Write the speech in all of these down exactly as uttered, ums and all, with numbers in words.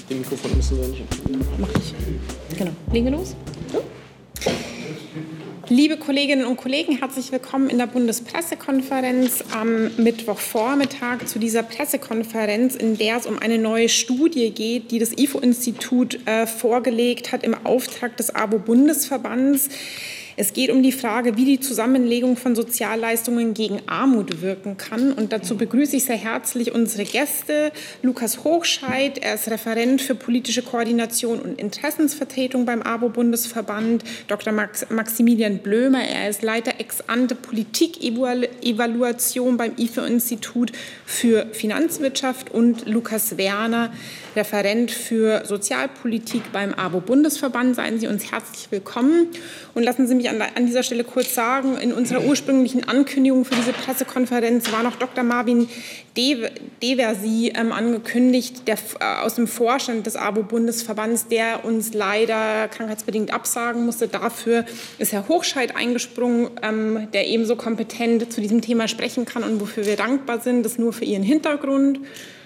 Den Mikrofon müssen wir nicht aktivieren. Mach ich. Genau. Legen wir los? So. Liebe Kolleginnen und Kollegen, herzlich willkommen in der Bundespressekonferenz am Mittwochvormittag zu dieser Pressekonferenz, in der es um eine neue Studie geht, die das I F O-Institut äh, vorgelegt hat im Auftrag des A B O-Bundesverbands. Es geht um die Frage, wie die Zusammenlegung von Sozialleistungen gegen Armut wirken kann. Und dazu begrüße ich sehr herzlich unsere Gäste. Lukas Hochscheid, er ist Referent für politische Koordination und Interessensvertretung beim A B O-Bundesverband. Doktor Max Maximilian Blömer, er ist Leiter Ex-ante Politikevaluation beim I F O-Institut für Finanzwirtschaft. Und Lukas Werner, Referent für Sozialpolitik beim A B O-Bundesverband. Seien Sie uns herzlich willkommen. Und lassen Sie mich an dieser Stelle kurz sagen, in unserer ursprünglichen Ankündigung für diese Pressekonferenz war noch Doktor Marvin Deversy ähm, angekündigt, der, äh, aus dem Vorstand des A B O-Bundesverbands, der uns leider krankheitsbedingt absagen musste. Dafür ist Herr Hochscheid eingesprungen, ähm, der ebenso kompetent zu diesem Thema sprechen kann und wofür wir dankbar sind. Das nur für Ihren Hintergrund.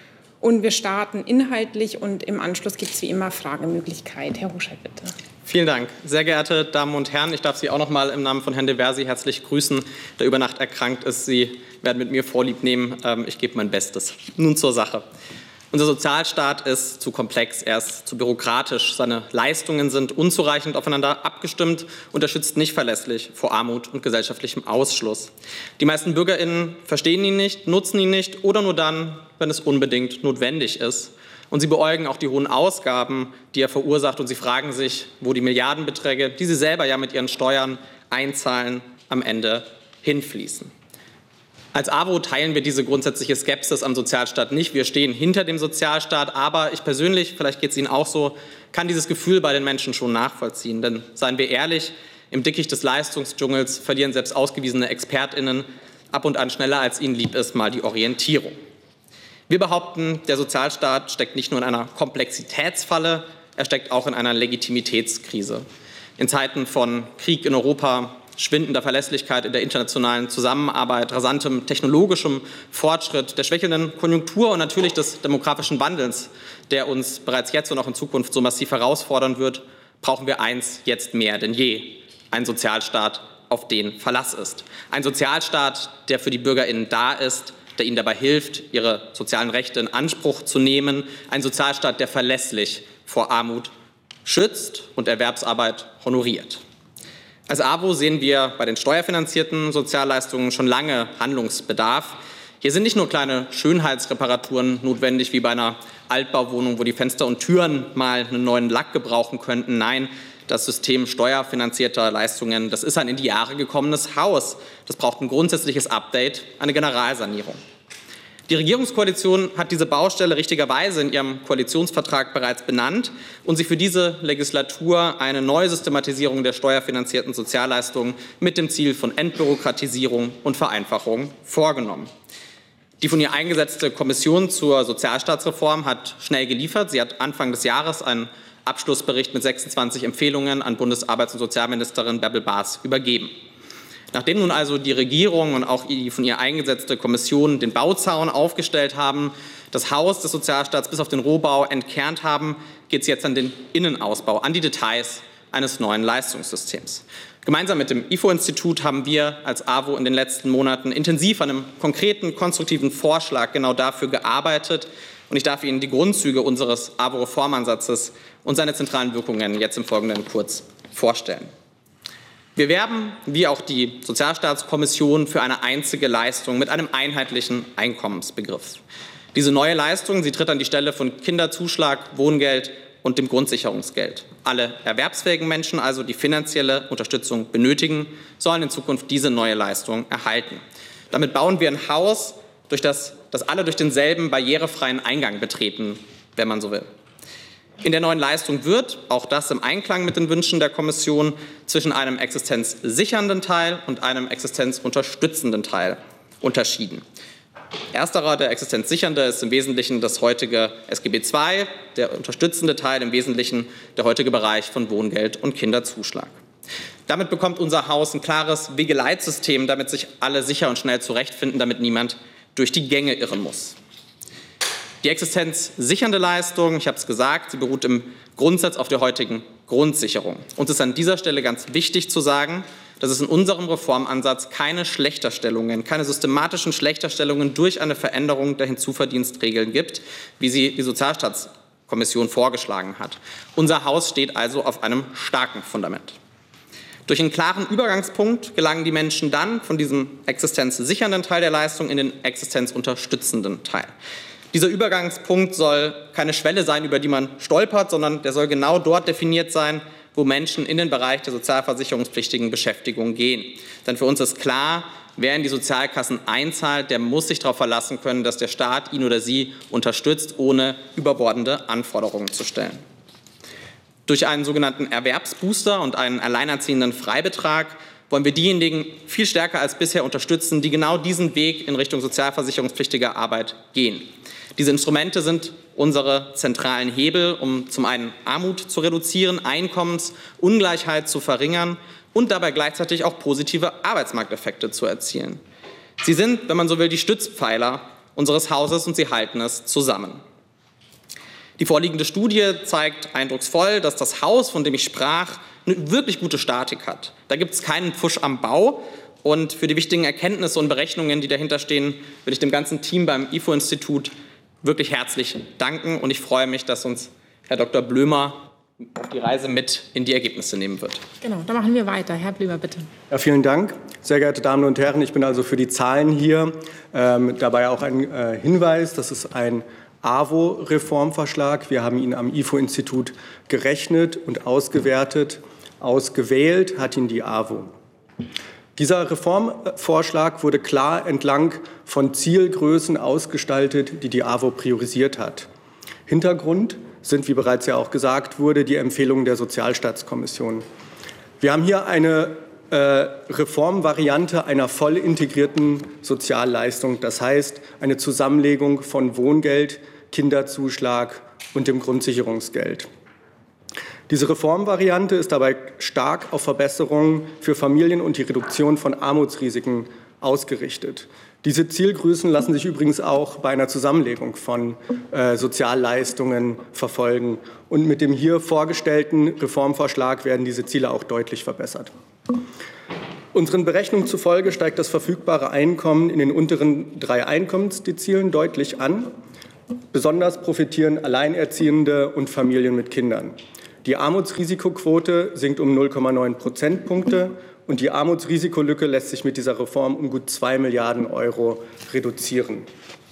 Und wir starten inhaltlich und im Anschluss gibt es wie immer Fragemöglichkeit. Herr Hochscheid, bitte. Vielen Dank. Sehr geehrte Damen und Herren, ich darf Sie auch noch mal im Namen von Herrn Deversy herzlich grüßen, der über Nacht erkrankt ist. Sie werden mit mir Vorlieb nehmen. Ich gebe mein Bestes. Nun zur Sache. Unser Sozialstaat ist zu komplex, er ist zu bürokratisch. Seine Leistungen sind unzureichend aufeinander abgestimmt und er schützt nicht verlässlich vor Armut und gesellschaftlichem Ausschluss. Die meisten BürgerInnen verstehen ihn nicht, nutzen ihn nicht oder nur dann, wenn es unbedingt notwendig ist. Und sie beäugen auch die hohen Ausgaben, die er verursacht. Und sie fragen sich, wo die Milliardenbeträge, die sie selber ja mit ihren Steuern einzahlen, am Ende hinfließen. Als A B O teilen wir diese grundsätzliche Skepsis am Sozialstaat nicht. Wir stehen hinter dem Sozialstaat. Aber ich persönlich, vielleicht geht es Ihnen auch so, kann dieses Gefühl bei den Menschen schon nachvollziehen. Denn seien wir ehrlich, im Dickicht des Leistungsdschungels verlieren selbst ausgewiesene ExpertInnen ab und an schneller, als ihnen lieb ist, mal die Orientierung. Wir behaupten, der Sozialstaat steckt nicht nur in einer Komplexitätsfalle, er steckt auch in einer Legitimitätskrise. In Zeiten von Krieg in Europa, schwindender Verlässlichkeit in der internationalen Zusammenarbeit, rasantem technologischem Fortschritt, der schwächelnden Konjunktur und natürlich des demografischen Wandels, der uns bereits jetzt und auch in Zukunft so massiv herausfordern wird, brauchen wir eins jetzt mehr denn je: einen Sozialstaat, auf den Verlass ist. Ein Sozialstaat, der für die BürgerInnen da ist, der ihnen dabei hilft, ihre sozialen Rechte in Anspruch zu nehmen. Ein Sozialstaat, der verlässlich vor Armut schützt und Erwerbsarbeit honoriert. Als A B O sehen wir bei den steuerfinanzierten Sozialleistungen schon lange Handlungsbedarf. Hier sind nicht nur kleine Schönheitsreparaturen notwendig, wie bei einer Altbauwohnung, wo die Fenster und Türen mal einen neuen Lack gebrauchen könnten. Nein, das System steuerfinanzierter Leistungen, das ist ein in die Jahre gekommenes Haus. Das braucht ein grundsätzliches Update, eine Generalsanierung. Die Regierungskoalition hat diese Baustelle richtigerweise in ihrem Koalitionsvertrag bereits benannt und sich für diese Legislatur eine neue Systematisierung der steuerfinanzierten Sozialleistungen mit dem Ziel von Entbürokratisierung und Vereinfachung vorgenommen. Die von ihr eingesetzte Kommission zur Sozialstaatsreform hat schnell geliefert. Sie hat Anfang des Jahres einen Abschlussbericht mit sechsundzwanzig Empfehlungen an Bundesarbeits- und Sozialministerin Bärbel Baas übergeben. Nachdem nun also die Regierung und auch die von ihr eingesetzte Kommission den Bauzaun aufgestellt haben, das Haus des Sozialstaats bis auf den Rohbau entkernt haben, geht es jetzt an den Innenausbau, an die Details eines neuen Leistungssystems. Gemeinsam mit dem I F O-Institut haben wir als A W O in den letzten Monaten intensiv an einem konkreten, konstruktiven Vorschlag genau dafür gearbeitet. Und ich darf Ihnen die Grundzüge unseres A W O-Reformansatzes und seine zentralen Wirkungen jetzt im Folgenden kurz vorstellen. Wir werben, wie auch die Sozialstaatskommission, für eine einzige Leistung mit einem einheitlichen Einkommensbegriff. Diese neue Leistung, sie tritt an die Stelle von Kinderzuschlag, Wohngeld und dem Grundsicherungsgeld. Alle erwerbsfähigen Menschen, also die finanzielle Unterstützung benötigen, sollen in Zukunft diese neue Leistung erhalten. Damit bauen wir ein Haus, durch das, das alle durch denselben barrierefreien Eingang betreten, wenn man so will. In der neuen Leistung wird, auch das im Einklang mit den Wünschen der Kommission, zwischen einem existenzsichernden Teil und einem existenzunterstützenden Teil unterschieden. Ersterer, der existenzsichernde, ist im Wesentlichen das heutige S G B zwei, der unterstützende Teil im Wesentlichen der heutige Bereich von Wohngeld und Kinderzuschlag. Damit bekommt unser Haus ein klares Wegeleitsystem, damit sich alle sicher und schnell zurechtfinden, damit niemand durch die Gänge irren muss. Die existenzsichernde Leistung, ich habe es gesagt, sie beruht im Grundsatz auf der heutigen Grundsicherung. Uns ist an dieser Stelle ganz wichtig zu sagen, dass es in unserem Reformansatz keine Schlechterstellungen, keine systematischen Schlechterstellungen durch eine Veränderung der Hinzuverdienstregeln gibt, wie sie die Sozialstaatskommission vorgeschlagen hat. Unser Haus steht also auf einem starken Fundament. Durch einen klaren Übergangspunkt gelangen die Menschen dann von diesem existenzsichernden Teil der Leistung in den existenzunterstützenden Teil. Dieser Übergangspunkt soll keine Schwelle sein, über die man stolpert, sondern der soll genau dort definiert sein, wo Menschen in den Bereich der sozialversicherungspflichtigen Beschäftigung gehen. Denn für uns ist klar, wer in die Sozialkassen einzahlt, der muss sich darauf verlassen können, dass der Staat ihn oder sie unterstützt, ohne überbordende Anforderungen zu stellen. Durch einen sogenannten Erwerbsbooster und einen alleinerziehenden Freibetrag wollen wir diejenigen viel stärker als bisher unterstützen, die genau diesen Weg in Richtung sozialversicherungspflichtiger Arbeit gehen. Diese Instrumente sind unsere zentralen Hebel, um zum einen Armut zu reduzieren, Einkommensungleichheit zu verringern und dabei gleichzeitig auch positive Arbeitsmarkteffekte zu erzielen. Sie sind, wenn man so will, die Stützpfeiler unseres Hauses und sie halten es zusammen. Die vorliegende Studie zeigt eindrucksvoll, dass das Haus, von dem ich sprach, eine wirklich gute Statik hat. Da gibt es keinen Pfusch am Bau. Und für die wichtigen Erkenntnisse und Berechnungen, die dahinter stehen, will ich dem ganzen Team beim I F O-Institut wirklich herzlich danken. Und ich freue mich, dass uns Herr Doktor Blömer auf die Reise mit in die Ergebnisse nehmen wird. Genau, da machen wir weiter. Herr Blömer, bitte. Ja, vielen Dank. Sehr geehrte Damen und Herren, ich bin also für die Zahlen hier. Ähm, dabei auch ein äh, Hinweis, das ist ein A W O-Reformvorschlag. Wir haben ihn am I F O-Institut gerechnet und ausgewertet. Ausgewählt hat ihn die A W O. Dieser Reformvorschlag wurde klar entlang von Zielgrößen ausgestaltet, die die A W O priorisiert hat. Hintergrund sind, wie bereits ja auch gesagt wurde, die Empfehlungen der Sozialstaatskommission. Wir haben hier eine äh, Reformvariante einer voll integrierten Sozialleistung, das heißt eine Zusammenlegung von Wohngeld, Kinderzuschlag und dem Grundsicherungsgeld. Diese Reformvariante ist dabei stark auf Verbesserungen für Familien und die Reduktion von Armutsrisiken ausgerichtet. Diese Zielgrößen lassen sich übrigens auch bei einer Zusammenlegung von äh, Sozialleistungen verfolgen. Und mit dem hier vorgestellten Reformvorschlag werden diese Ziele auch deutlich verbessert. Unseren Berechnungen zufolge steigt das verfügbare Einkommen in den unteren drei Einkommensdezilen deutlich an. Besonders profitieren Alleinerziehende und Familien mit Kindern. Die Armutsrisikoquote sinkt um null Komma neun Prozentpunkte und die Armutsrisikolücke lässt sich mit dieser Reform um gut zwei Milliarden Euro reduzieren.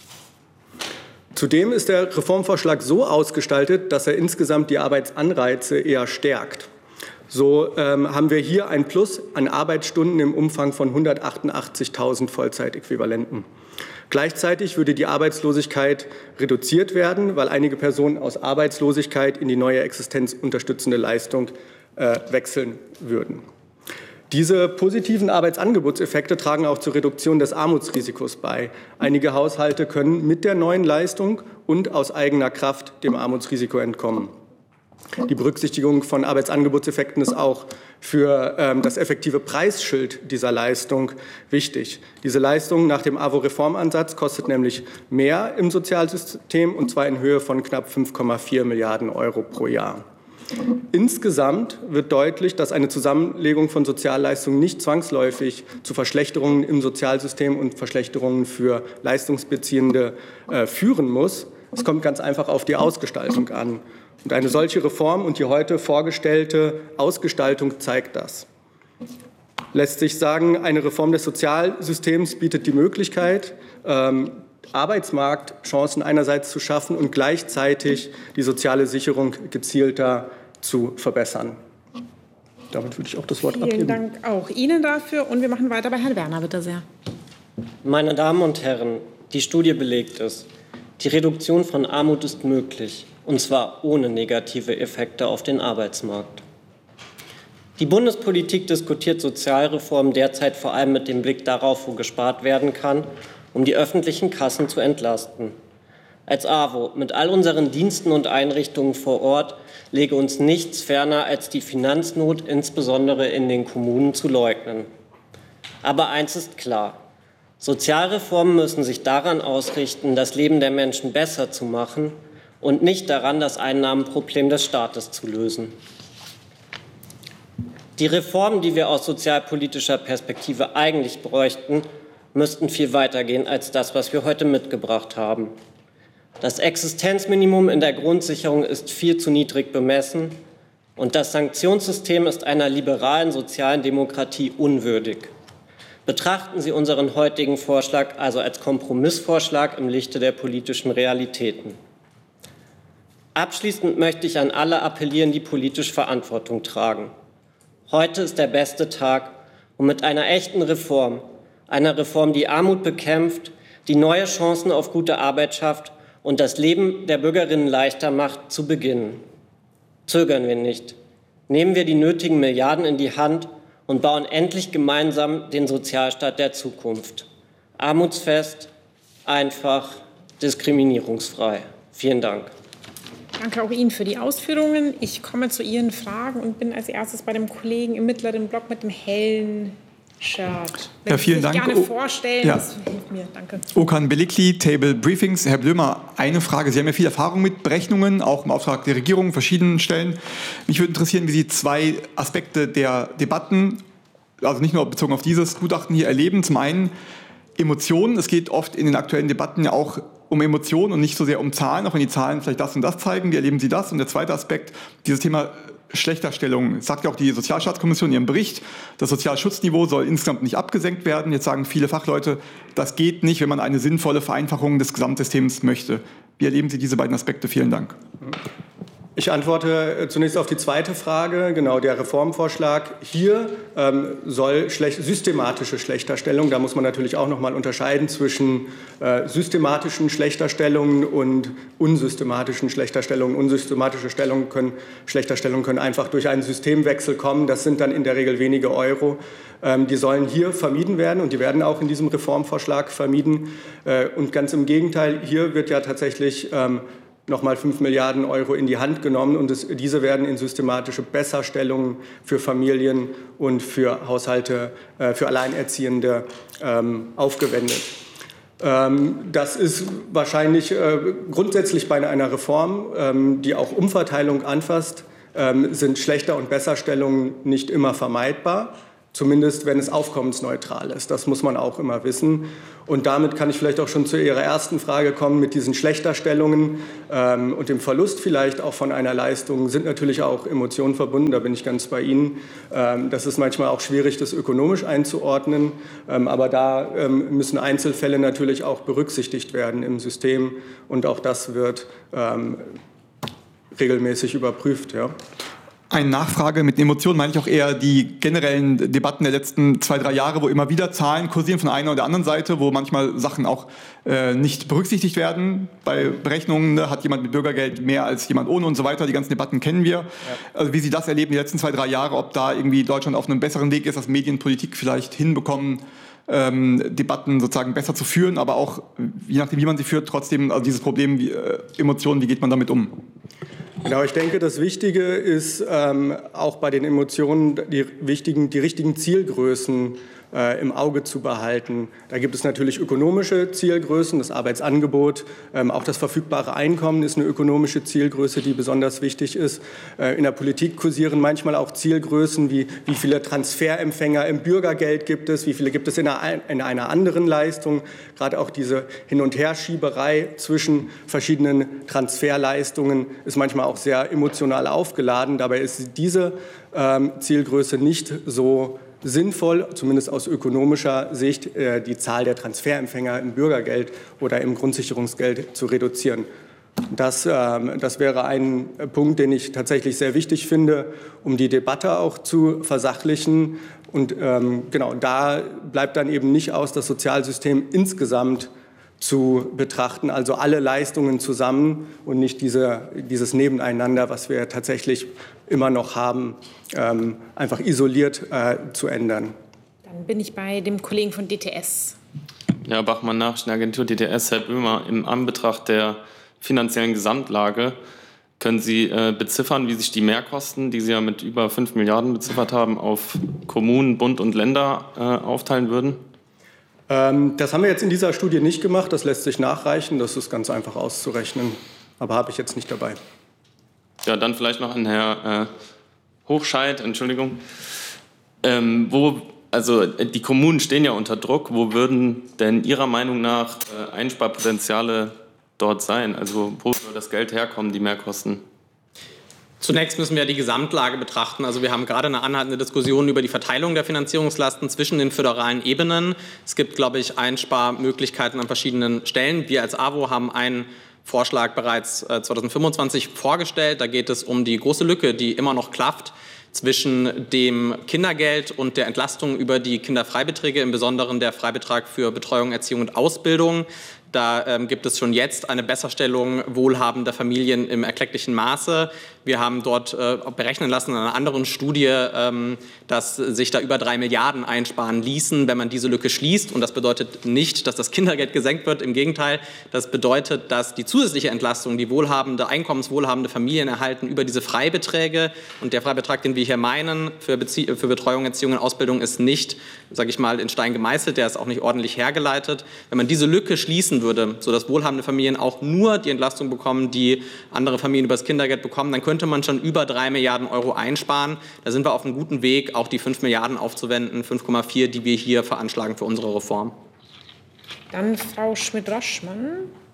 Zudem ist der Reformvorschlag so ausgestaltet, dass er insgesamt die Arbeitsanreize eher stärkt. So ähm, haben wir hier ein Plus an Arbeitsstunden im Umfang von hundertachtundachtzigtausend Vollzeitäquivalenten. Gleichzeitig würde die Arbeitslosigkeit reduziert werden, weil einige Personen aus Arbeitslosigkeit in die neue existenzunterstützende Leistung äh, wechseln würden. Diese positiven Arbeitsangebotseffekte tragen auch zur Reduktion des Armutsrisikos bei. Einige Haushalte können mit der neuen Leistung und aus eigener Kraft dem Armutsrisiko entkommen. Die Berücksichtigung von Arbeitsangebotseffekten ist auch für ähm, das effektive Preisschild dieser Leistung wichtig. Diese Leistung nach dem A W O-Reformansatz kostet nämlich mehr im Sozialsystem, und zwar in Höhe von knapp fünf Komma vier Milliarden Euro pro Jahr. Insgesamt wird deutlich, dass eine Zusammenlegung von Sozialleistungen nicht zwangsläufig zu Verschlechterungen im Sozialsystem und Verschlechterungen für Leistungsbeziehende äh, führen muss. Es kommt ganz einfach auf die Ausgestaltung an. Und eine solche Reform und die heute vorgestellte Ausgestaltung zeigt das. Lässt sich sagen, eine Reform des Sozialsystems bietet die Möglichkeit, ähm, Arbeitsmarktchancen einerseits zu schaffen und gleichzeitig die soziale Sicherung gezielter zu verbessern. Damit würde ich auch das Wort abgeben. Vielen Dank auch Ihnen dafür. Und wir machen weiter bei Herrn Werner, bitte sehr. Meine Damen und Herren, die Studie belegt es. Die Reduktion von Armut ist möglich, und zwar ohne negative Effekte auf den Arbeitsmarkt. Die Bundespolitik diskutiert Sozialreformen derzeit vor allem mit dem Blick darauf, wo gespart werden kann, um die öffentlichen Kassen zu entlasten. Als A W O mit all unseren Diensten und Einrichtungen vor Ort lege uns nichts ferner, als die Finanznot insbesondere in den Kommunen zu leugnen. Aber eins ist klar: Sozialreformen müssen sich daran ausrichten, das Leben der Menschen besser zu machen und nicht daran, das Einnahmenproblem des Staates zu lösen. Die Reformen, die wir aus sozialpolitischer Perspektive eigentlich bräuchten, müssten viel weiter gehen als das, was wir heute mitgebracht haben. Das Existenzminimum in der Grundsicherung ist viel zu niedrig bemessen und das Sanktionssystem ist einer liberalen sozialen Demokratie unwürdig. Betrachten Sie unseren heutigen Vorschlag also als Kompromissvorschlag im Lichte der politischen Realitäten. Abschließend möchte ich an alle appellieren, die politisch Verantwortung tragen. Heute ist der beste Tag, um mit einer echten Reform, einer Reform, die Armut bekämpft, die neue Chancen auf gute Arbeit schafft und das Leben der Bürgerinnen leichter macht, zu beginnen. Zögern wir nicht. Nehmen wir die nötigen Milliarden in die Hand und bauen endlich gemeinsam den Sozialstaat der Zukunft. Armutsfest, einfach, diskriminierungsfrei. Vielen Dank. Danke auch Ihnen für die Ausführungen. Ich komme zu Ihren Fragen und bin als erstes bei dem Kollegen im mittleren Block mit dem hellen Shirt. Wenn ja, vielen Sie sich Dank. gerne vorstellen, ja. Das hilft mir. Danke. Okan Belikli, Table Briefings. Herr Blömer, eine Frage. Sie haben ja viel Erfahrung mit Berechnungen, auch im Auftrag der Regierung, an verschiedenen Stellen. Mich würde interessieren, wie Sie zwei Aspekte der Debatten, also nicht nur bezogen auf dieses Gutachten hier, erleben. Zum einen Emotionen. Es geht oft in den aktuellen Debatten ja auch um Emotionen und nicht so sehr um Zahlen, auch wenn die Zahlen vielleicht das und das zeigen. Wie erleben Sie das? Und der zweite Aspekt, dieses Thema Schlechterstellung. Sagt ja auch die Sozialstaatskommission in ihrem Bericht, das Sozialschutzniveau soll insgesamt nicht abgesenkt werden. Jetzt sagen viele Fachleute, das geht nicht, wenn man eine sinnvolle Vereinfachung des Gesamtsystems möchte. Wie erleben Sie diese beiden Aspekte? Vielen Dank. Ich antworte zunächst auf die zweite Frage. Genau, der Reformvorschlag hier ähm, soll schlecht, systematische Schlechterstellung, da muss man natürlich auch noch mal unterscheiden zwischen äh, systematischen Schlechterstellungen und unsystematischen Schlechterstellungen. Unsystematische Stellungen können, Schlechterstellungen können einfach durch einen Systemwechsel kommen. Das sind dann in der Regel wenige Euro. Ähm, die sollen hier vermieden werden und die werden auch in diesem Reformvorschlag vermieden. Äh, und ganz im Gegenteil, hier wird ja tatsächlich ähm, nochmal fünf Milliarden Euro in die Hand genommen und es, diese werden in systematische Besserstellungen für Familien und für Haushalte, äh, für Alleinerziehende ähm, aufgewendet. Ähm, das ist wahrscheinlich äh, grundsätzlich bei einer Reform, ähm, die auch Umverteilung anfasst, ähm, sind Schlechter- und Besserstellungen nicht immer vermeidbar. Zumindest, wenn es aufkommensneutral ist. Das muss man auch immer wissen. Und damit kann ich vielleicht auch schon zu Ihrer ersten Frage kommen. Mit diesen Schlechterstellungen ähm, und dem Verlust vielleicht auch von einer Leistung sind natürlich auch Emotionen verbunden. Da bin ich ganz bei Ihnen. Ähm, das ist manchmal auch schwierig, das ökonomisch einzuordnen. Ähm, aber da ähm, müssen Einzelfälle natürlich auch berücksichtigt werden im System. Und auch das wird ähm, regelmäßig überprüft. Ja. Eine Nachfrage mit Emotionen meine ich auch eher die generellen Debatten der letzten zwei, drei Jahre, wo immer wieder Zahlen kursieren von einer oder anderen Seite, wo manchmal Sachen auch äh, nicht berücksichtigt werden. Bei Berechnungen, ne, hat jemand mit Bürgergeld mehr als jemand ohne und so weiter. Die ganzen Debatten kennen wir. Ja. Also wie Sie das erleben die letzten zwei, drei Jahre, ob da irgendwie Deutschland auf einem besseren Weg ist, dass Medienpolitik vielleicht hinbekommen, ähm, Debatten sozusagen besser zu führen, aber auch, je nachdem wie man sie führt, trotzdem also dieses Problem, wie, äh, Emotionen, wie geht man damit um? Genau, ich denke, das Wichtige ist ähm, auch bei den Emotionen die, wichtigen, die richtigen Zielgrößen äh, im Auge zu behalten. Da gibt es natürlich ökonomische Zielgrößen, das Arbeitsangebot, ähm, auch das verfügbare Einkommen ist eine ökonomische Zielgröße, die besonders wichtig ist. Äh, in der Politik kursieren manchmal auch Zielgrößen wie wie viele Transferempfänger im Bürgergeld gibt es, wie viele gibt es in einer, in einer anderen Leistung. Gerade auch diese Hin- und Herschieberei zwischen verschiedenen Transferleistungen ist manchmal auch sehr emotional aufgeladen. Dabei ist diese ähm, Zielgröße nicht so sinnvoll, zumindest aus ökonomischer Sicht, äh, die Zahl der Transferempfänger im Bürgergeld oder im Grundsicherungsgeld zu reduzieren. Das, ähm, das wäre ein Punkt, den ich tatsächlich sehr wichtig finde, um die Debatte auch zu versachlichen. Und ähm, genau, da bleibt dann eben nicht aus, das Sozialsystem insgesamt zu betrachten, also alle Leistungen zusammen und nicht diese, dieses Nebeneinander, was wir tatsächlich immer noch haben, ähm, einfach isoliert äh, zu ändern. Dann bin ich bei dem Kollegen von D T S. Ja, Bachmann, Nachrichtenagentur D T S, Herr Böhmer, im Anbetracht der finanziellen Gesamtlage können Sie äh, beziffern, wie sich die Mehrkosten, die Sie ja mit über fünf Milliarden beziffert haben, auf Kommunen, Bund und Länder äh, aufteilen würden? Ähm, das haben wir jetzt in dieser Studie nicht gemacht. Das lässt sich nachreichen. Das ist ganz einfach auszurechnen. Aber habe ich jetzt nicht dabei. Ja, dann vielleicht noch an Herr äh, Hochscheid, Entschuldigung. Ähm, wo, also die Kommunen stehen ja unter Druck. Wo würden denn Ihrer Meinung nach äh, Einsparpotenziale dort sein? Also wo soll das Geld herkommen, die Mehrkosten? Zunächst müssen wir die Gesamtlage betrachten. Also wir haben gerade eine anhaltende Diskussion über die Verteilung der Finanzierungslasten zwischen den föderalen Ebenen. Es gibt, glaube ich, Einsparmöglichkeiten an verschiedenen Stellen. Wir als A W O haben einen Vorschlag bereits zweitausendfünfundzwanzig vorgestellt. Da geht es um die große Lücke, die immer noch klafft zwischen dem Kindergeld und der Entlastung über die Kinderfreibeträge, im Besonderen der Freibetrag für Betreuung, Erziehung und Ausbildung. Da ähm, gibt es schon jetzt eine Besserstellung wohlhabender Familien im erklecklichen Maße. Wir haben dort äh, berechnen lassen in einer anderen Studie, ähm, dass sich da über drei Milliarden einsparen ließen, wenn man diese Lücke schließt. Und das bedeutet nicht, dass das Kindergeld gesenkt wird. Im Gegenteil, das bedeutet, dass die zusätzliche Entlastung, die wohlhabende, einkommenswohlhabende Familien erhalten über diese Freibeträge. Und der Freibetrag, den wir hier meinen, für, Bezie- für Betreuung, Erziehung und Ausbildung, ist nicht, sage ich mal, in Stein gemeißelt. Der ist auch nicht ordentlich hergeleitet. Wenn man diese Lücke schließen würde, sodass wohlhabende Familien auch nur die Entlastung bekommen, die andere Familien über das Kindergeld bekommen, dann könnte man schon über drei Milliarden Euro einsparen. Da sind wir auf einem guten Weg, auch die fünf Milliarden aufzuwenden, fünf Komma vier, die wir hier veranschlagen für unsere Reform. Dann Frau Schmidt-Roschmann.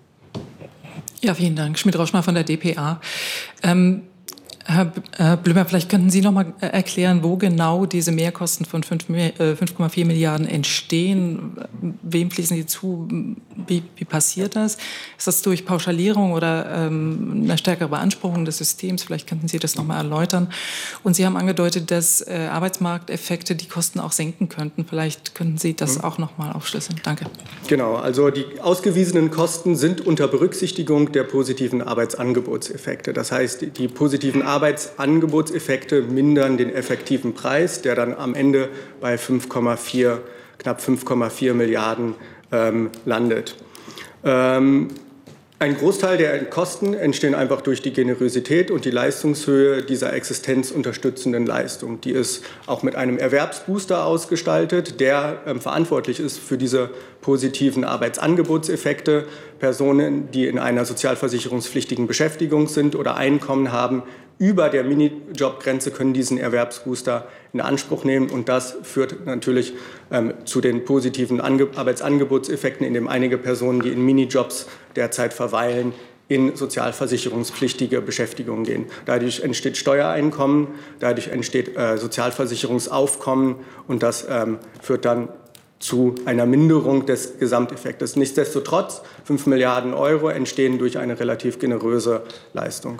Ja, vielen Dank. Schmidt-Roschmann von der D P A. Ähm, Herr Blömer, vielleicht könnten Sie noch mal erklären, wo genau diese Mehrkosten von fünf Komma vier Milliarden entstehen. Wem fließen die zu? Wie, wie passiert das? Ist das durch Pauschalierung oder ähm, eine stärkere Beanspruchung des Systems? Vielleicht könnten Sie das noch mal erläutern. Und Sie haben angedeutet, dass äh, Arbeitsmarkteffekte die Kosten auch senken könnten. Vielleicht könnten Sie das auch noch mal aufschlüsseln. Danke. Genau, also die ausgewiesenen Kosten sind unter Berücksichtigung der positiven Arbeitsangebotseffekte. Das heißt, die positiven Arbeitsangebotseffekte mindern den effektiven Preis, der dann am Ende bei fünf Komma vier, knapp fünf Komma vier Milliarden ähm, landet. Ähm, ein Großteil der Kosten entstehen einfach durch die Generosität und die Leistungshöhe dieser existenzunterstützenden Leistung. Die ist auch mit einem Erwerbsbooster ausgestaltet, der ähm, verantwortlich ist für diese positiven Arbeitsangebotseffekte. Personen, die in einer sozialversicherungspflichtigen Beschäftigung sind oder Einkommen haben, über der Minijobgrenze können diesen Erwerbsbooster in Anspruch nehmen. Und das führt natürlich ähm, zu den positiven Ange- Arbeitsangebotseffekten, indem einige Personen, die in Minijobs derzeit verweilen, in sozialversicherungspflichtige Beschäftigung gehen. Dadurch entsteht Steuereinkommen, dadurch entsteht äh, Sozialversicherungsaufkommen und das ähm, führt dann zu einer Minderung des Gesamteffektes. Nichtsdestotrotz, fünf Milliarden Euro entstehen durch eine relativ generöse Leistung.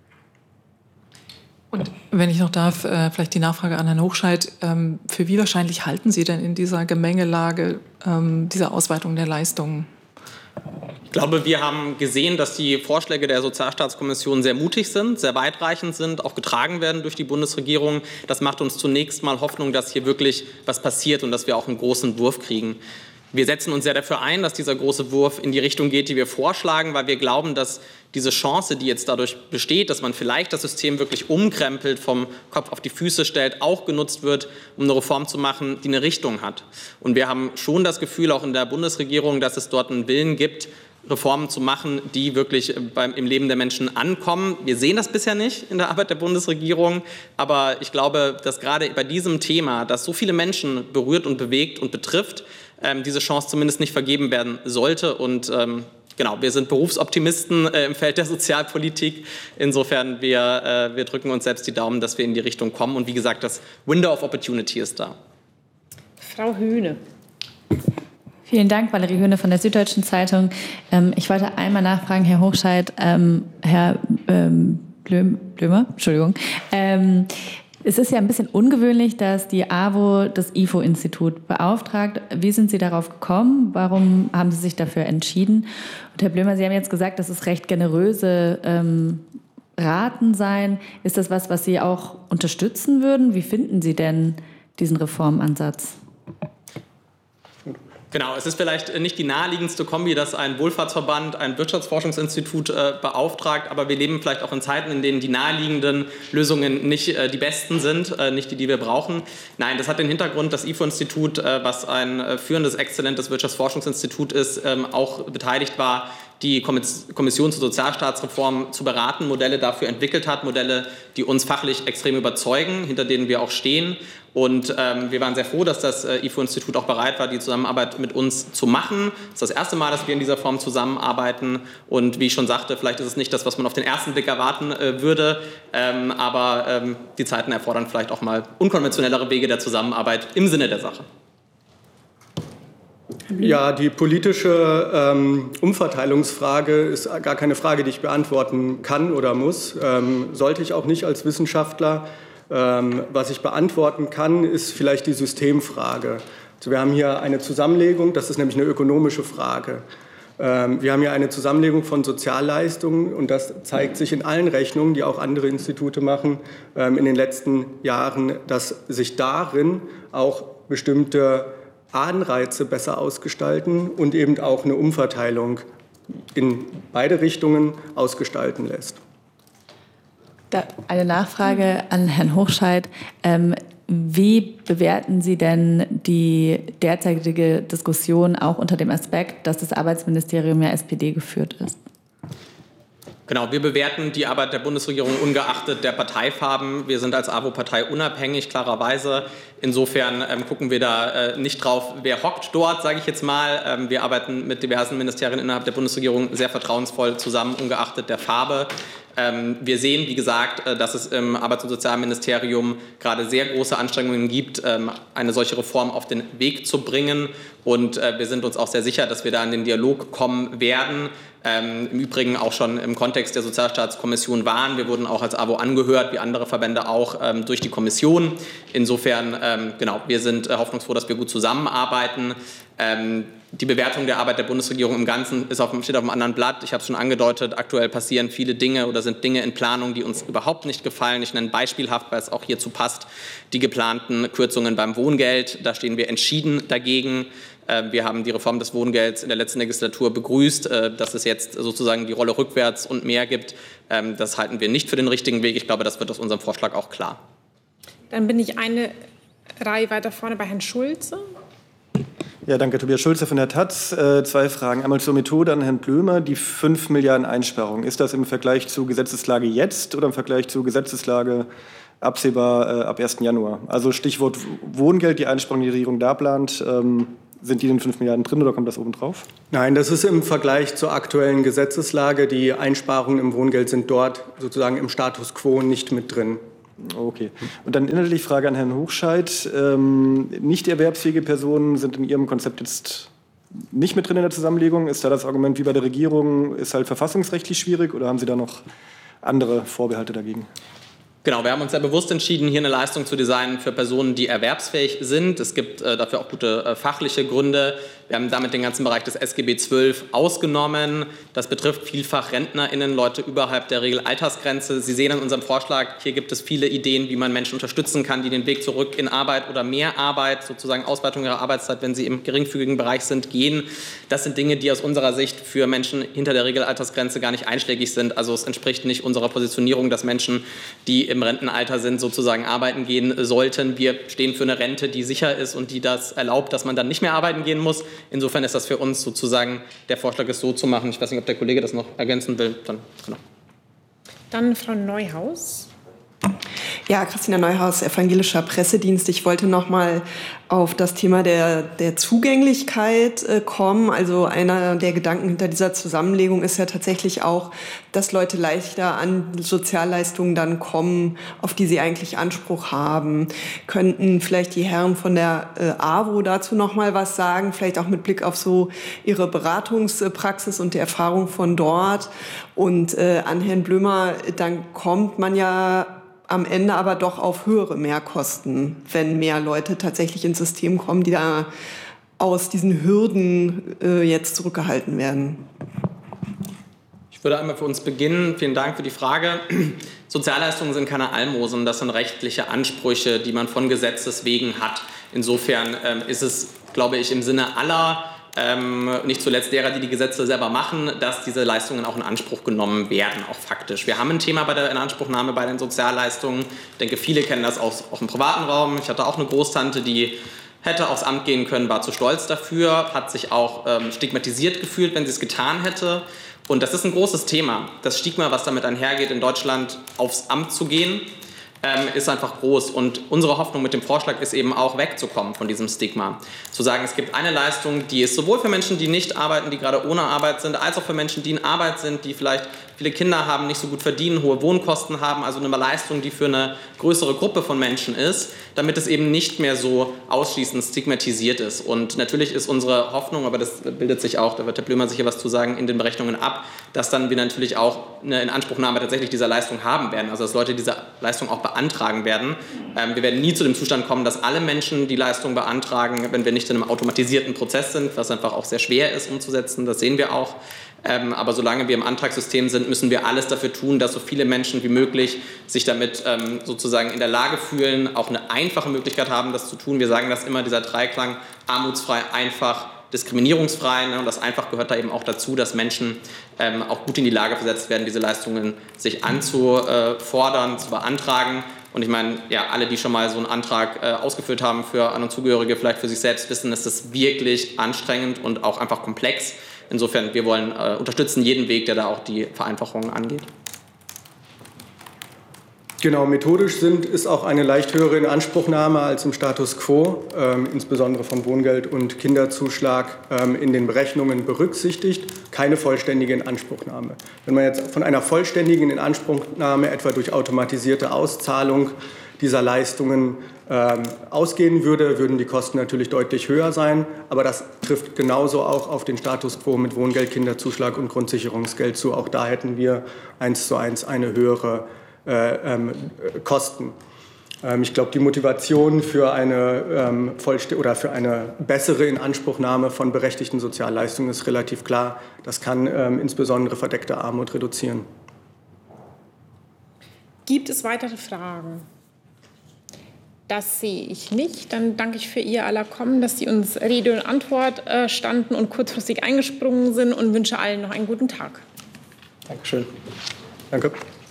Und wenn ich noch darf, äh, vielleicht die Nachfrage an Herrn Hochscheid. Ähm, für wie wahrscheinlich halten Sie denn in dieser Gemengelage ähm, diese Ausweitung der Leistungen? Ich glaube, wir haben gesehen, dass die Vorschläge der Sozialstaatskommission sehr mutig sind, sehr weitreichend sind, auch getragen werden durch die Bundesregierung. Das macht uns zunächst mal Hoffnung, dass hier wirklich was passiert und dass wir auch einen großen Wurf kriegen. Wir setzen uns sehr dafür ein, dass dieser große Wurf in die Richtung geht, die wir vorschlagen, weil wir glauben, dass diese Chance, die jetzt dadurch besteht, dass man vielleicht das System wirklich umkrempelt, vom Kopf auf die Füße stellt, auch genutzt wird, um eine Reform zu machen, die eine Richtung hat. Und wir haben schon das Gefühl, auch in der Bundesregierung, dass es dort einen Willen gibt, Reformen zu machen, die wirklich beim, im Leben der Menschen ankommen. Wir sehen das bisher nicht in der Arbeit der Bundesregierung, aber ich glaube, dass gerade bei diesem Thema, das so viele Menschen berührt und bewegt und betrifft, ähm, diese Chance zumindest nicht vergeben werden sollte. Und ähm, genau, wir sind Berufsoptimisten äh, im Feld der Sozialpolitik. Insofern, wir, äh, wir drücken uns selbst die Daumen, dass wir in die Richtung kommen. Und wie gesagt, das Window of Opportunity ist da. Frau Höhne. Vielen Dank, Valerie Höhne von der Süddeutschen Zeitung. Ähm, ich wollte einmal nachfragen, Herr Hochscheid, ähm, Herr ähm, Blöm, Blömer, Entschuldigung. Ähm, es ist ja ein bisschen ungewöhnlich, dass die A W O das I F O-Institut beauftragt. Wie sind Sie darauf gekommen? Warum haben Sie sich dafür entschieden? Und Herr Blömer, Sie haben jetzt gesagt, dass es recht generöse ähm, Raten seien. Ist das was, was Sie auch unterstützen würden? Wie finden Sie denn diesen Reformansatz? Genau, es ist vielleicht nicht die naheliegendste Kombi, dass ein Wohlfahrtsverband ein Wirtschaftsforschungsinstitut äh, beauftragt, aber wir leben vielleicht auch in Zeiten, in denen die naheliegenden Lösungen nicht äh, die besten sind, äh, nicht die, die wir brauchen. Nein, das hat den Hintergrund, das I F O-Institut, äh, was ein äh, führendes, exzellentes Wirtschaftsforschungsinstitut ist, ähm, auch beteiligt war, die Kommission zur Sozialstaatsreform zu beraten, Modelle dafür entwickelt hat, Modelle, die uns fachlich extrem überzeugen, hinter denen wir auch stehen. Und ähm, wir waren sehr froh, dass das äh, I F O-Institut auch bereit war, die Zusammenarbeit mit uns zu machen. Es ist das erste Mal, dass wir in dieser Form zusammenarbeiten. Und wie ich schon sagte, vielleicht ist es nicht das, was man auf den ersten Blick erwarten äh, würde, ähm, aber ähm, die Zeiten erfordern vielleicht auch mal unkonventionellere Wege der Zusammenarbeit im Sinne der Sache. Ja, die politische ähm, Umverteilungsfrage ist gar keine Frage, die ich beantworten kann oder muss. Ähm, sollte ich auch nicht als Wissenschaftler. Ähm, was ich beantworten kann, ist vielleicht die Systemfrage. Also wir haben hier eine Zusammenlegung, das ist nämlich eine ökonomische Frage. Ähm, wir haben hier eine Zusammenlegung von Sozialleistungen und das zeigt sich in allen Rechnungen, die auch andere Institute machen, ähm, in den letzten Jahren, dass sich darin auch bestimmte Anreize besser ausgestalten und eben auch eine Umverteilung in beide Richtungen ausgestalten lässt. Da eine Nachfrage an Herrn Hochscheid. Ähm, wie bewerten Sie denn die derzeitige Diskussion auch unter dem Aspekt, dass das Arbeitsministerium ja S P D geführt ist? Genau, wir bewerten die Arbeit der Bundesregierung ungeachtet der Parteifarben. Wir sind als A W O-Partei unabhängig, klarerweise. Insofern ähm, gucken wir da äh, nicht drauf, wer hockt dort, sage ich jetzt mal. Ähm, wir arbeiten mit diversen Ministerien innerhalb der Bundesregierung sehr vertrauensvoll zusammen, ungeachtet der Farbe. Ähm, wir sehen, wie gesagt, äh, dass es im Arbeits- und Sozialministerium gerade sehr große Anstrengungen gibt, ähm, eine solche Reform auf den Weg zu bringen. Und äh, wir sind uns auch sehr sicher, dass wir da in den Dialog kommen werden. Ähm, Im Übrigen auch schon im Kontext der Sozialstaatskommission waren. Wir wurden auch als A W O angehört, wie andere Verbände auch, ähm, durch die Kommission. Insofern, ähm, genau, wir sind äh, hoffnungsfroh, dass wir gut zusammenarbeiten. Ähm, die Bewertung der Arbeit der Bundesregierung im Ganzen ist auf, steht auf einem anderen Blatt. Ich habe es schon angedeutet, aktuell passieren viele Dinge oder sind Dinge in Planung, die uns überhaupt nicht gefallen. Ich nenne beispielhaft, weil es auch hierzu passt, die geplanten Kürzungen beim Wohngeld. Da stehen wir entschieden dagegen. Wir haben die Reform des Wohngelds in der letzten Legislatur begrüßt, dass es jetzt sozusagen die Rolle rückwärts und mehr gibt. Das halten wir nicht für den richtigen Weg. Ich glaube, das wird aus unserem Vorschlag auch klar. Dann bin ich eine Reihe weiter vorne bei Herrn Schulze. Ja, danke. Tobias Schulze von der Taz. Äh, zwei Fragen. Einmal zur Methode an Herrn Blömer. Die fünf Milliarden Einsparungen. Ist das im Vergleich zur Gesetzeslage jetzt oder im Vergleich zur Gesetzeslage absehbar äh, ab ersten Januar? Also Stichwort Wohngeld, die Einsparungen, die die Regierung da plant. Ähm, Sind die in den fünf Milliarden drin oder kommt das oben drauf? Nein, das ist im Vergleich zur aktuellen Gesetzeslage. Die Einsparungen im Wohngeld sind dort sozusagen im Status quo nicht mit drin. Okay. Und dann inhaltlich Frage an Herrn Hochscheid. Ähm, nicht erwerbsfähige Personen sind in Ihrem Konzept jetzt nicht mit drin in der Zusammenlegung. Ist da das Argument wie bei der Regierung, ist halt verfassungsrechtlich schwierig oder haben Sie da noch andere Vorbehalte dagegen? Genau, wir haben uns sehr bewusst entschieden, hier eine Leistung zu designen für Personen, die erwerbsfähig sind. Es gibt äh, dafür auch gute äh, fachliche Gründe. Wir haben damit den ganzen Bereich des S G B zwölf ausgenommen. Das betrifft vielfach RentnerInnen, Leute überhalb der Regelaltersgrenze. Sie sehen in unserem Vorschlag, hier gibt es viele Ideen, wie man Menschen unterstützen kann, die den Weg zurück in Arbeit oder mehr Arbeit, sozusagen Ausweitung ihrer Arbeitszeit, wenn sie im geringfügigen Bereich sind, gehen. Das sind Dinge, die aus unserer Sicht für Menschen hinter der Regelaltersgrenze gar nicht einschlägig sind. Also es entspricht nicht unserer Positionierung, dass Menschen, die im Rentenalter sind, sozusagen arbeiten gehen sollten. Wir stehen für eine Rente, die sicher ist und die das erlaubt, dass man dann nicht mehr arbeiten gehen muss. Insofern ist das für uns sozusagen, der Vorschlag ist so zu machen. Ich weiß nicht, ob der Kollege das noch ergänzen will. Dann, genau. Dann Frau Neuhaus. Ja, Christina Neuhaus, Evangelischer Pressedienst. Ich wollte noch mal auf das Thema der, der Zugänglichkeit äh, kommen. Also einer der Gedanken hinter dieser Zusammenlegung ist ja tatsächlich auch, dass Leute leichter an Sozialleistungen dann kommen, auf die sie eigentlich Anspruch haben. Könnten vielleicht die Herren von der äh, A W O dazu noch mal was sagen? Vielleicht auch mit Blick auf so ihre Beratungspraxis und die Erfahrung von dort. Und äh, an Herrn Blömer, dann kommt man ja am Ende aber doch auf höhere Mehrkosten, wenn mehr Leute tatsächlich ins System kommen, die da aus diesen Hürden äh, jetzt zurückgehalten werden. Ich würde einmal für uns beginnen. Vielen Dank für die Frage. Sozialleistungen sind keine Almosen, das sind rechtliche Ansprüche, die man von Gesetzes wegen hat. Insofern ähm, ist es, glaube ich, im Sinne aller, ähm, nicht zuletzt derer, die die Gesetze selber machen, dass diese Leistungen auch in Anspruch genommen werden, auch faktisch. Wir haben ein Thema bei der Inanspruchnahme bei den Sozialleistungen. Ich denke, viele kennen das auch, auch im privaten Raum. Ich hatte auch eine Großtante, die hätte aufs Amt gehen können, war zu stolz dafür, hat sich auch ähm, stigmatisiert gefühlt, wenn sie es getan hätte. Und das ist ein großes Thema. Das Stigma, was damit einhergeht, in Deutschland aufs Amt zu gehen, ähm, ist einfach groß. Und unsere Hoffnung mit dem Vorschlag ist eben auch wegzukommen von diesem Stigma. Zu sagen, es gibt eine Leistung, die ist sowohl für Menschen, die nicht arbeiten, die gerade ohne Arbeit sind, als auch für Menschen, die in Arbeit sind, die vielleicht viele Kinder haben, nicht so gut verdienen, hohe Wohnkosten haben, also eine Leistung, die für eine größere Gruppe von Menschen ist, damit es eben nicht mehr so ausschließend stigmatisiert ist. Und natürlich ist unsere Hoffnung, aber das bildet sich auch, da wird Herr Blömer sicher was zu sagen, in den Berechnungen ab, dass dann wir natürlich auch eine Inanspruchnahme tatsächlich dieser Leistung haben werden, also dass Leute diese Leistung auch beantragen werden. Ähm, wir werden nie zu dem Zustand kommen, dass alle Menschen die Leistung beantragen, wenn wir nicht in einem automatisierten Prozess sind, was einfach auch sehr schwer ist umzusetzen, das sehen wir auch. Ähm, aber solange wir im Antragssystem sind, müssen wir alles dafür tun, dass so viele Menschen wie möglich sich damit ähm, sozusagen in der Lage fühlen, auch eine einfache Möglichkeit haben, das zu tun. Wir sagen das immer, dieser Dreiklang, armutsfrei, einfach, diskriminierungsfrei. Ne? Und das einfach gehört da eben auch dazu, dass Menschen ähm, auch gut in die Lage versetzt werden, diese Leistungen sich anzufordern, zu beantragen. Und ich meine, ja, alle, die schon mal so einen Antrag äh, ausgeführt haben für An- und Zugehörige, vielleicht für sich selbst wissen, ist das wirklich anstrengend und auch einfach komplex. Insofern, wir wollen äh, unterstützen jeden Weg, der da auch die Vereinfachungen angeht. Genau, methodisch sind, ist auch eine leicht höhere Inanspruchnahme als im Status quo, ähm, insbesondere von Wohngeld und Kinderzuschlag ähm, in den Berechnungen berücksichtigt, keine vollständige Inanspruchnahme. Wenn man jetzt von einer vollständigen Inanspruchnahme etwa durch automatisierte Auszahlung dieser Leistungen ähm, ausgehen würde, würden die Kosten natürlich deutlich höher sein. Aber das trifft genauso auch auf den Status quo mit Wohngeld, Kinderzuschlag und Grundsicherungsgeld zu. Auch da hätten wir eins zu eins eine höhere äh, ähm, Kosten. Ähm, ich glaube, die Motivation für eine, ähm, vollst- oder für eine bessere Inanspruchnahme von berechtigten Sozialleistungen ist relativ klar. Das kann ähm, insbesondere verdeckte Armut reduzieren. Gibt es weitere Fragen? Das sehe ich nicht. Dann danke ich für Ihr aller Kommen, dass Sie uns Rede und Antwort äh, standen und kurzfristig eingesprungen sind und wünsche allen noch einen guten Tag. Dankeschön. Danke.